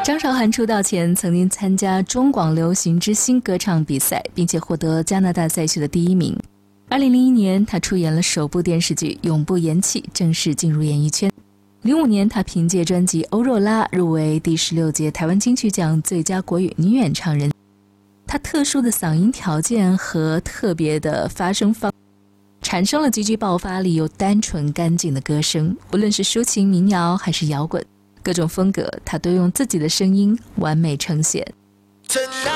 张韶涵出道前曾经参加中广流行之星歌唱比赛，并且获得加拿大赛区的第1名。2001年，她出演了首部电视剧《永不言弃》，正式进入演艺圈。05年，她凭借专辑《欧若拉》入围第16届台湾金曲奖最佳国语女演唱人。她特殊的嗓音条件和特别的发声方产生了极具爆发力又单纯干净的歌声，无论是抒情民谣还是摇滚，各种风格她都用自己的声音完美呈现。